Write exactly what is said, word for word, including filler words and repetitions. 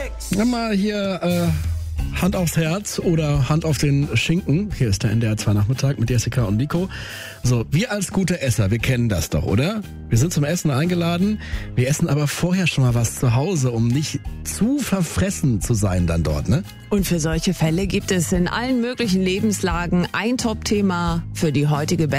Nimm mal hier äh, Hand aufs Herz oder Hand auf den Schinken. Hier ist der N D R zwei Nachmittag mit Jessica und Nico. So, wir als gute Esser, wir kennen das doch, oder? Wir sind zum Essen eingeladen, wir essen aber vorher schon mal was zu Hause, um nicht zu verfressen zu sein dann dort, ne? Und für solche Fälle gibt es in allen möglichen Lebenslagen ein Top-Thema für die heutige